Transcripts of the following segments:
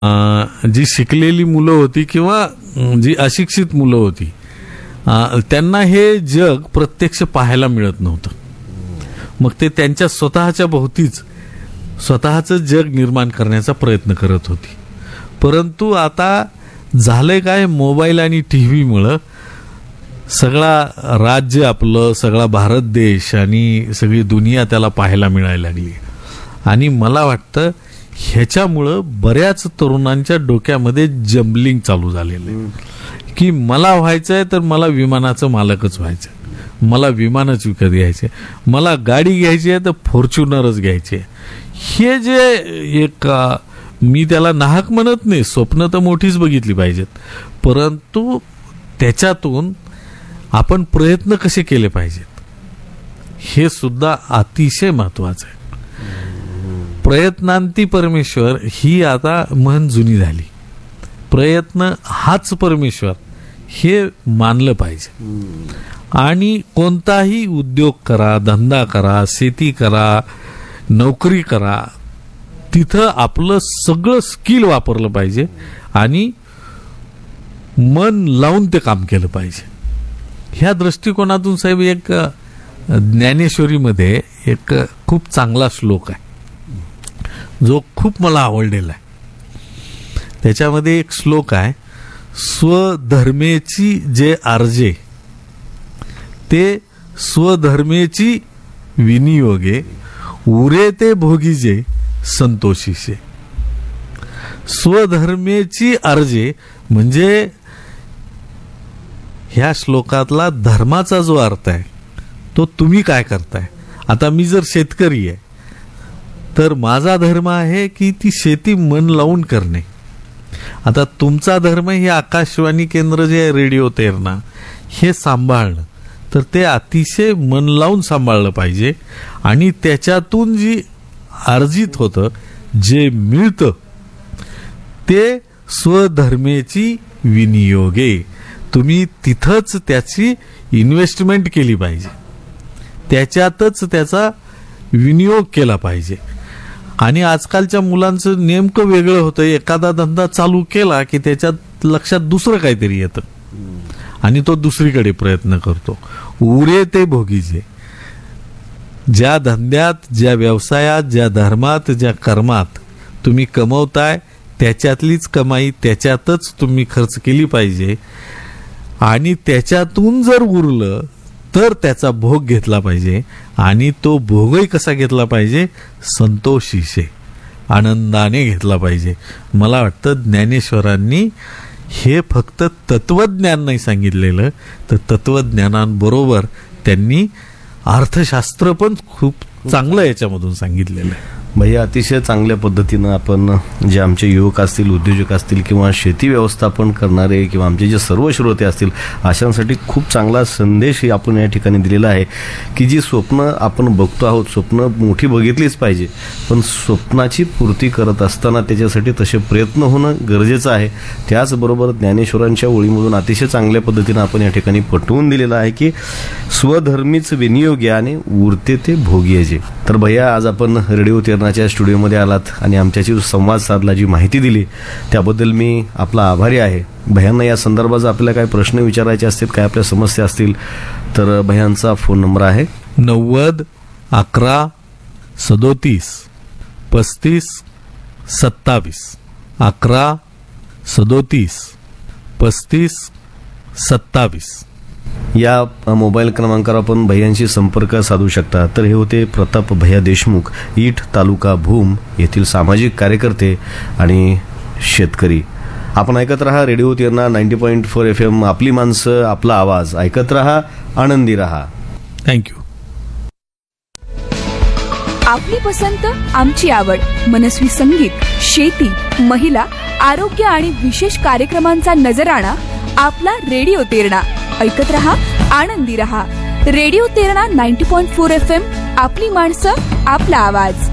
जी शिकलेली मुलं होती किंवा जी अशिक्षित मुलं होती, त्यांना हे जग प्रत्यक्ष पाहायला मिळत नव्हतं. मग ते त्यांच्या स्वतःच्या भोवतीच स्वतःचं जग निर्माण करण्याचा प्रयत्न करत होती. परंतु आता झालंय काय, मोबाईल आणि टीव्हीमुळं सगळा राज्य आपलं, सगळा भारत देश आणि सगळी दुनिया त्याला पाहायला मिळायला लागली. आणि मला वाटतं ह्याच्यामुळं बऱ्याच तरुणांच्या डोक्यामध्ये जम्बलिंग चालू झालेलं आहे की मला व्हायचंय तर मला विमानाचं मालकच व्हायचं, मला विमानच विकत घ्यायचे, मला गाडी घ्यायची आहे तर फॉर्च्युनरच घ्यायची आहे. हे जे एक, मी त्याला नाहक म्हणत नाही, स्वप्न तर मोठीच बघितली पाहिजेत, परंतु त्याच्यातून आपण प्रयत्न कसे केले पाहिजेत हे सुद्धा अतिशय महत्वाचं आहे. प्रयत्नांती परमेश्वर ही आता म्हण जुनी झाली. प्रयत्न हाच परमेश्वर हे मानलं पाहिजे. आणि कोणताही उद्योग करा, धंदा करा, शेती करा, नोकरी करा, तिथं आपलं सगळं स्किल वापरलं पाहिजे आणि मन लावून ते काम केलं पाहिजे. ह्या दृष्टिकोनातून साहेब एक ज्ञानेश्वरीमध्ये एक खूप चांगला श्लोक आहे जो खूप मला आवडलेला आहे. त्याच्यामध्ये एक श्लोक आहे, स्वधर्मेची जे आर्जे ते स्वधर्मेची विनियोगे, उरे ते भोगीजे संतोषीचे. स्वधर्मेची अर्जे म्हणजे ह्या श्लोकातला धर्माचा जो अर्थ आहे तो तुम्ही काय करताय. आता मी जर शेतकरी आहे तर माझा धर्म आहे की ती शेती मन लावून करणे. आता तुमचा धर्म हे आकाशवाणी केंद्र जे आहे, रेडिओ तेरणा, हे सांभाळणं, तर ते अतिशय मन लावून सांभाळलं पाहिजे. आणि त्याच्यातून जी अर्जित होतं, जे मिळतं, ते स्वधर्मेची विनियोगे, तुम्ही तिथंच त्याची इन्व्हेस्टमेंट केली पाहिजे, त्याच्यातच त्याचा विनियोग केला पाहिजे. आणि आजकालच्या मुलांचं नेमकं वेगळं होतं, एखादा धंदा चालू केला की त्याच्यात लक्षात दुसरं काहीतरी येतं आणि तो दुसरीकडे प्रयत्न करतो. उरे ते भोगीचे. ज्या धंद्यात, ज्या व्यवसायात, ज्या धर्मात, ज्या कर्मात तुम्ही कमवताय त्याच्यातलीच कमाई त्याच्यातच तुम्ही खर्च केली पाहिजे. आणि त्याच्यातून जर उरलं तर त्याचा भोग घेतला पाहिजे. आणि तो भोगही कसा घेतला पाहिजे, संतोषीचे, आनंदाने घेतला पाहिजे. मला वाटतं ज्ञानेश्वरांनी हे फक्त तत्वज्ञान नाही सांगितलेलं, तर तत्वज्ञानांबरोबर त्यांनी अर्थशास्त्र पण खूप चांगलं याच्यामधून सांगितलेलं आहे. भैया, अतिशय चांगल्या पद्धतीनं आपण जे आमचे युवक असतील, उद्योजक असतील किंवा शेती व्यवस्थापन करणारे किंवा आमचे जे सर्व श्रोते असतील, अशांसाठी खूप चांगला संदेश आपण या ठिकाणी दिलेला आहे की जी स्वप्न आपण बघतो आहोत, स्वप्न मोठी बघितलीच पाहिजे, पण स्वप्नाची पूर्ती करत असताना त्याच्यासाठी तसे प्रयत्न होणं गरजेचं आहे. त्याचबरोबर ज्ञानेश्वरांच्या ओळीमधून अतिशय चांगल्या पद्धतीनं आपण या ठिकाणी पटवून दिलेलं आहे की स्वधर्मीच विनियोग आणि उरते ते भोग्यजे. तर भैया, आज आपण रेडिओ तेरणाच्या स्टुडिओमध्ये आलात आणि आमच्याशी संवाद साधला, जी माहिती दिली त्याबद्दल मी आपला आभारी आहे. भैयांना या संदर्भात आपल्याला काय प्रश्न विचारायचे असतील, काय आपल्या समस्या असतील, तर भैयांचा फोन नंबर आहे 90 11 37 35 27. 11 37 35 27 या मोबाईल क्रमांकावर आपण भैयांशी संपर्क साधू शकता. तर हे होते प्रताप भैया देशमुख, ईट तालुका भूम येथील सामाजिक कार्यकर्ते आणि शेतकरी. आपण ऐकत रहा रेडिओ तेरणा 90.4 FM, आपली माणसं, आपला आवाज. ऐकत रहा, आनंदी रहा. थँक्यू. आपली पसंत, आमची आवड. मनस्वी संगीत, शेती, महिला, आरोग्य आणि विशेष कार्यक्रमांचा नजराणा आपला रेडिओ तेरणा. ऐकत रहा, आनंदी रहा. रेडिओ तेरणा 90.4 FM, आपली माणसं, आपला आवाज.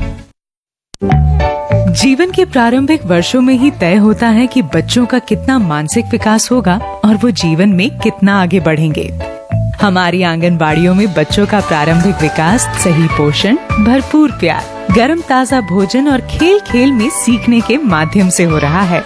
जीवन के प्रारंभिक वर्षों में ही तय होता है कि बच्चों का कितना मानसिक विकास होगा और वो जीवन में कितना आगे बढ़ेंगे. हमारी आंगनबाड़ियों में बच्चों का प्रारंभिक विकास सही पोषण, भरपूर प्यार, गर्म ताजा भोजन और खेल खेल में सीखने के माध्यम से हो रहा है.